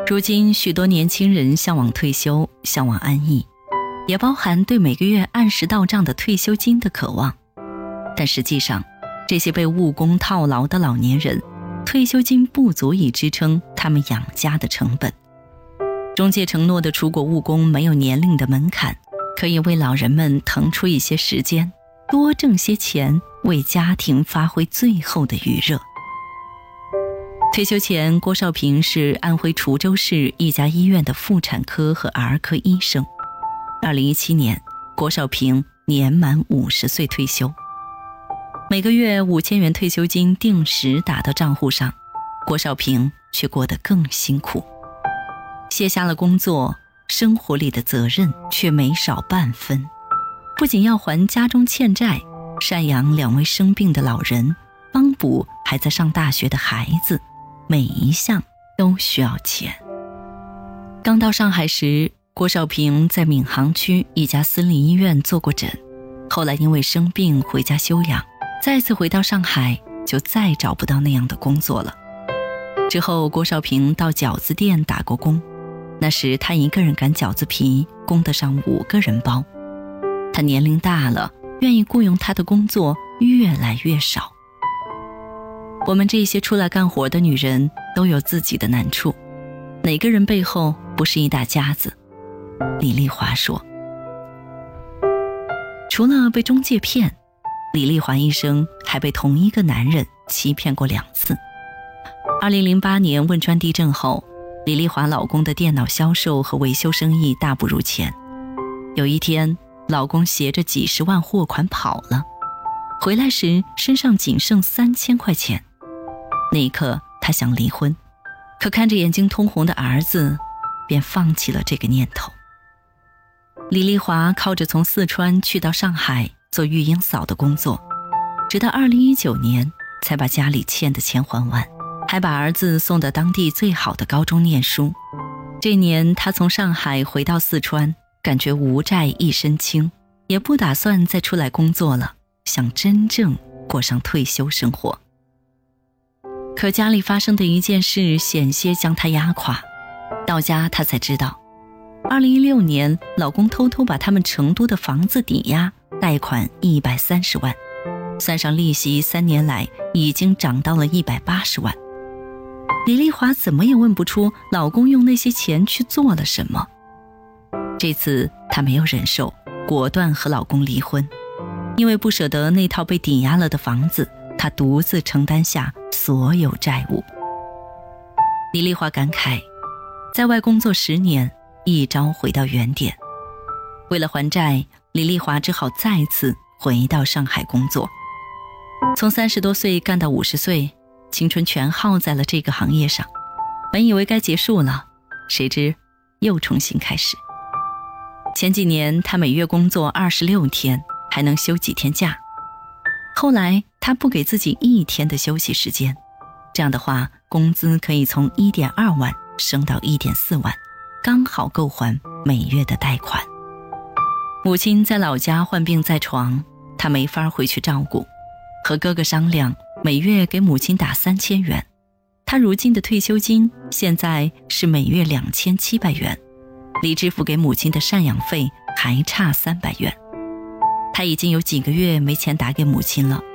如今许多年轻人向往退休，向往安逸，也包含对每个月按时到账的退休金的渴望。但实际上，这些被务工套牢的老年人，退休金不足以支撑他们养家的成本。中介承诺的出国务工没有年龄的门槛，可以为老人们腾出一些时间，多挣些钱，为家庭发挥最后的余热。退休前，郭少平是安徽滁州市一家医院的妇产科和儿科医生。2017年，郭少平年满50岁退休。每个月5000元退休金定时打到账户上，郭少平却过得更辛苦。卸下了工作，生活里的责任却没少半分。不仅要还家中欠债，赡养2位生病的老人，帮补还在上大学的孩子，每一项都需要钱。刚到上海时，郭少平在闵行区一家私立医院做过诊，后来因为生病回家休养，再次回到上海就再找不到那样的工作了。之后郭少平到饺子店打过工，那时他一个人擀饺子皮，供得上5个人包。他年龄大了，愿意雇佣他的工作越来越少。我们这些出来干活的女人都有自己的难处，哪个人背后不是一大家子？李丽华说。除了被中介骗，李丽华一生还被同一个男人欺骗过2次。2008年汶川地震后，李丽华老公的电脑销售和维修生意大不如前。有一天，老公携着几10万货款跑了，回来时身上仅剩3000块钱。那一刻她想离婚，可看着眼睛通红的儿子，便放弃了这个念头。李丽华靠着从四川去到上海做育婴嫂的工作，直到2019年才把家里欠的钱还完，还把儿子送到当地最好的高中念书。这年她从上海回到四川，感觉无债一身轻，也不打算再出来工作了，想真正过上退休生活。可家里发生的一件事险些将她压垮。到家她才知道，2016年老公偷偷把他们成都的房子抵押，贷款130万，算上利息3年来已经涨到了180万。李丽华怎么也问不出老公用那些钱去做了什么。这次她没有忍受，果断和老公离婚。因为不舍得那套被抵押了的房子，她独自承担下所有债务。李丽华感慨，在外工作10年，一朝回到原点。为了还债，李丽华只好再次回到上海工作。从30多岁干到50岁，青春全耗在了这个行业上。本以为该结束了，谁知又重新开始。前几年她每月工作26天，还能休几天假。后来她不给自己1天的休息时间，这样的话工资可以从1.2万升到1.4万，刚好够还每月的贷款。母亲在老家患病在床，她没法回去照顾，和哥哥商量每月给母亲打3000元。她如今的退休金现在是每月2700元，离支付给母亲的赡养费还差300元。她已经有几个月没钱打给母亲了，